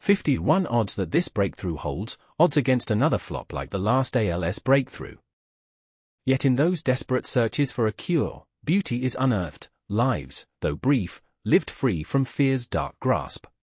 51 odds that this breakthrough holds, odds against another flop like the last ALS breakthrough. Yet in those desperate searches for a cure, beauty is unearthed, lives, though brief, lived free from fear's dark grasp.